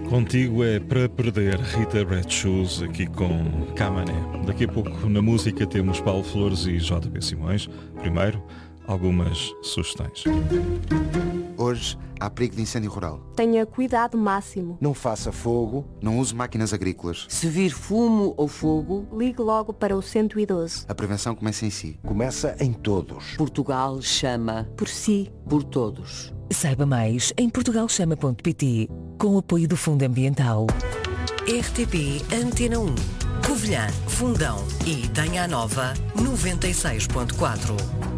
Contigo é para perder, Rita Red Shoes, aqui com Camané. Daqui a pouco na música temos Paulo Flores e JB Simões. Primeiro, algumas sugestões. Hoje há perigo de incêndio rural. Tenha cuidado máximo. Não faça fogo. Não use máquinas agrícolas. Se vir fumo ou fogo, Ligue logo para o 112. A prevenção começa em si. Começa em todos. Portugal chama Por si. por todos. Saiba mais em portugalchama.pt, com o apoio do Fundo Ambiental. RTP Antena 1, Covilhã, Fundão e Itanha Nova 96.4.